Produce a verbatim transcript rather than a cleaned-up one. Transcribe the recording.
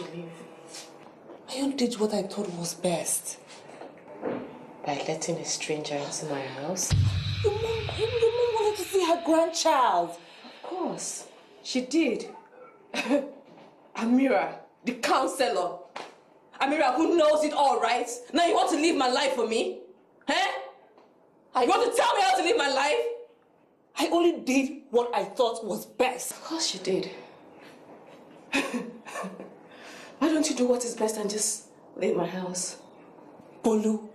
you leave? I only did what I thought was best. By letting a stranger into my house? Your mom, your mom wanted to see her grandchild. Of course. She did. Amira, the counselor. Amira, who knows it all, right? Now you want to live my life for me? Huh? You want to tell me how to live my life? I only did what I thought was best. Of course you did. Why don't you do what is best and just leave my house? Bolu,